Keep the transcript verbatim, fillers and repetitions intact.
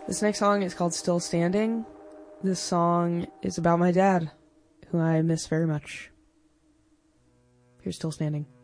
This next song is called Still Standing. This song is about my dad, who I miss very much. Here's Still Standing.